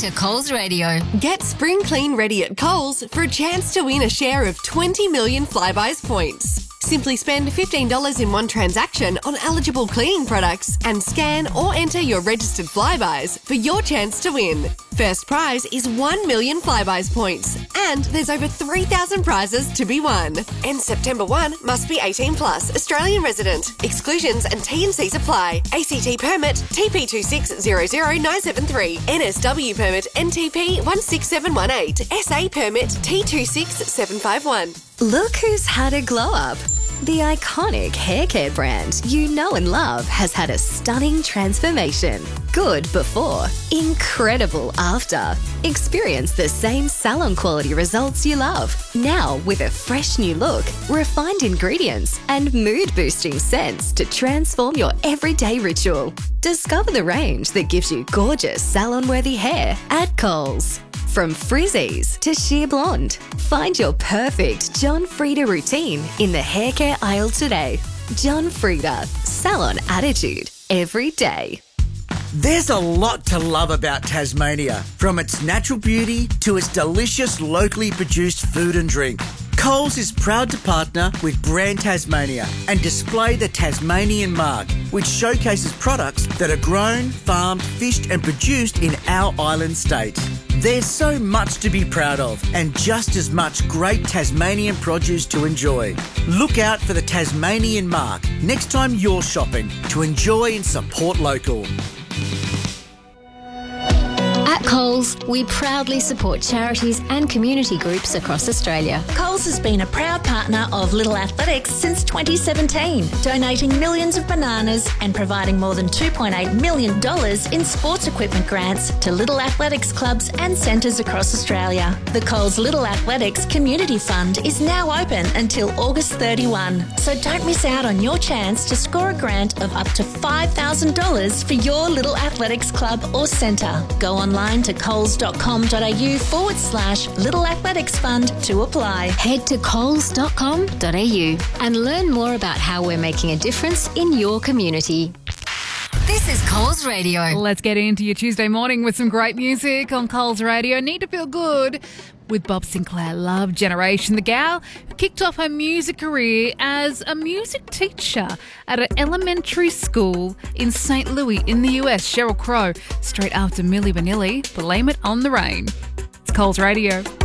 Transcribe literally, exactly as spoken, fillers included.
to Coles Radio. Get Spring Clean ready at Coles for a chance to win a share of twenty million Flybuys points. Simply spend fifteen dollars in one transaction on eligible cleaning products and scan or enter your registered Flybuys for your chance to win. First prize is one million Flybuys points and there's over three thousand prizes to be won. And September first must be eighteen plus, Australian resident. Exclusions and T and Cs apply. A C T permit T P two six zero zero nine seven three, N S W permit N T P one six seven one eight, S A permit T two six seven five one. Look who's had a glow up. The iconic hair care brand you know and love has had a stunning transformation. Good before, incredible after. Experience the same salon quality results you love. Now with a fresh new look, refined ingredients, and mood boosting scents to transform your everyday ritual. Discover the range that gives you gorgeous salon-worthy hair at Coles. From frizzies to sheer blonde, find your perfect John Frieda routine in the hair care aisle today. John Frieda, salon attitude every day. There's a lot to love about Tasmania, from its natural beauty to its delicious locally produced food and drink. Coles is proud to partner with Brand Tasmania and display the Tasmanian mark, which showcases products that are grown, farmed, fished and produced in our island state. There's so much to be proud of and just as much great Tasmanian produce to enjoy. Look out for the Tasmanian mark next time you're shopping to enjoy and support local. At Coles, we proudly support charities and community groups across Australia. Coles has been a proud partner of Little Athletics since twenty seventeen, donating millions of bananas and providing more than two point eight million dollars in sports equipment grants to Little Athletics clubs and centres across Australia. The Coles Little Athletics Community Fund is now open until August thirty-first, so don't miss out on your chance to score a grant of up to five thousand dollars for your Little Athletics club or centre. Go online to coles.com.au forward slash Little Athletics Fund to apply. Head to coles dot com dot a u and learn more about how we're making a difference in your community. This is Coles Radio. Let's get into your Tuesday morning with some great music on Coles Radio. Need to feel good with Bob Sinclair. Love Generation. The gal who kicked off her music career as a music teacher at an elementary school in Saint Louis in the U S. Sheryl Crow, straight after Milli Vanilli, Blame It on the Rain. It's Coles Radio.